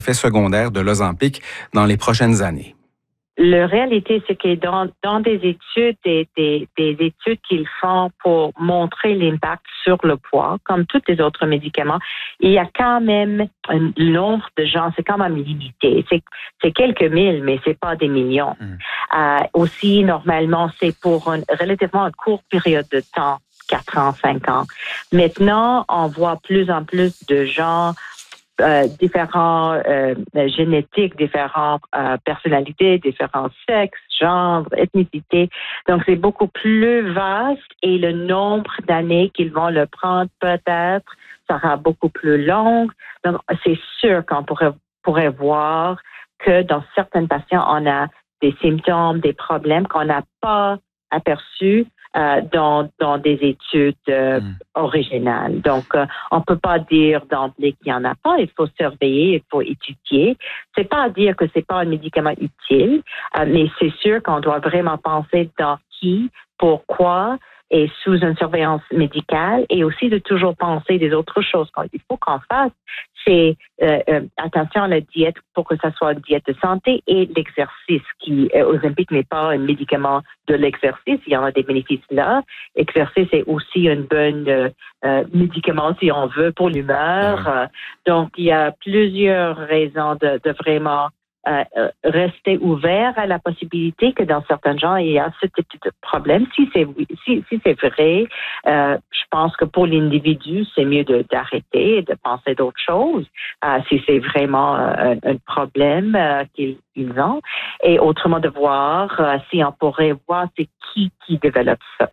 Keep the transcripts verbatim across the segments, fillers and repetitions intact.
effets secondaires de l'Ozempic dans les prochaines années? La réalité, c'est que dans, dans des études, des, des, des études qu'ils font pour montrer l'impact sur le poids, comme tous les autres médicaments, il y a quand même un nombre de gens, c'est quand même limité. C'est, c'est quelques mille, mais c'est pas des millions. Mmh. Euh, aussi, normalement, c'est pour une relativement une courte période de temps, quatre ans, cinq ans. Maintenant, on voit plus en plus de gens Euh, différents euh, génétiques, différentes euh, personnalités, différents sexes, genres, ethnicités. Donc, c'est beaucoup plus vaste et le nombre d'années qu'ils vont le prendre, peut-être, sera beaucoup plus long. Donc, c'est sûr qu'on pourrait, pourrait voir que dans certains patients, on a des symptômes, des problèmes qu'on n'a pas aperçus Euh, dans, dans des études euh, mm. originales. Donc, euh, on peut pas dire d'emblée qu'il y en a pas. Il faut surveiller, il faut étudier. C'est pas à dire que c'est pas un médicament utile, euh, mais c'est sûr qu'on doit vraiment penser dans qui, pourquoi, et sous une surveillance médicale, et aussi de toujours penser des autres choses. Il faut qu'on fasse, c'est euh, euh, attention à la diète pour que ça soit une diète de santé et l'exercice qui, euh, Ozempic n'est pas un médicament de l'exercice, il y en a des bénéfices là. L'exercice est aussi un bon euh, euh, médicament, si on veut, pour l'humeur. Ouais. Euh, donc, il y a plusieurs raisons de, de vraiment Euh, rester ouvert à la possibilité que dans certains gens, il y a ce type de problème. Si c'est si, si c'est vrai, euh, je pense que pour l'individu, c'est mieux de, d'arrêter et de penser d'autres choses. Euh, si c'est vraiment euh, un, un problème euh, qu'ils, qu'ils ont. Et autrement de voir euh, si on pourrait voir c'est qui qui développe ça.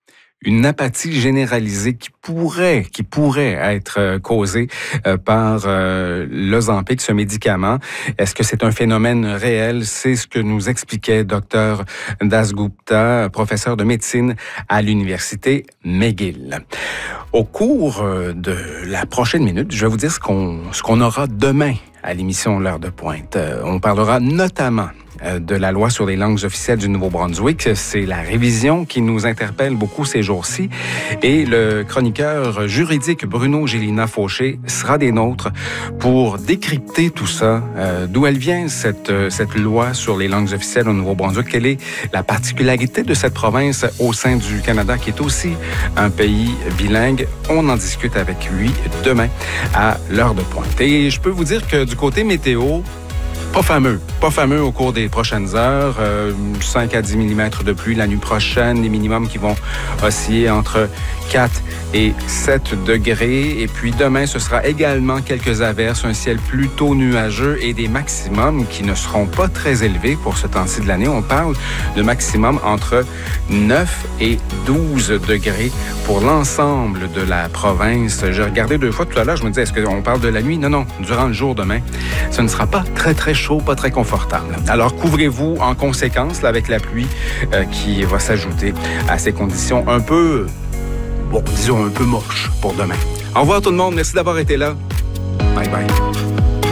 Une apathie généralisée qui pourrait, qui pourrait être causée par euh, l'Ozempic, ce médicament. Est-ce que c'est un phénomène réel? C'est ce que nous expliquait Dr Dasgupta, professeur de médecine à l'Université McGill. Au cours de la prochaine minute, je vais vous dire ce qu'on, ce qu'on aura demain à l'émission L'heure de pointe. On parlera notamment de la loi sur les langues officielles du Nouveau-Brunswick. C'est la révision qui nous interpelle beaucoup ces jours-ci. Et le chroniqueur juridique Bruno Gélina-Fauché sera des nôtres pour décrypter tout ça. Euh, d'où elle vient, cette, cette loi sur les langues officielles au Nouveau-Brunswick? Quelle est la particularité de cette province au sein du Canada, qui est aussi un pays bilingue? On en discute avec lui demain à l'heure de pointe. Et je peux vous dire que du côté météo, Pas fameux, pas fameux au cours des prochaines heures. Euh, cinq à dix millimètres de pluie la nuit prochaine, les minimums qui vont osciller entre quatre et sept degrés. Et puis demain, ce sera également quelques averses, un ciel plutôt nuageux et des maximums qui ne seront pas très élevés pour ce temps-ci de l'année. On parle de maximum entre neuf et douze degrés pour l'ensemble de la province. J'ai regardé deux fois tout à l'heure, je me disais, est-ce qu'on parle de la nuit? Non, non, durant le jour demain, ce ne sera pas très, très chaud, pas très confortable. Alors, couvrez-vous en conséquence là, avec la pluie euh, qui va s'ajouter à ces conditions un peu, bon, disons un peu moches pour demain. Au revoir tout le monde, merci d'avoir été là. Bye bye.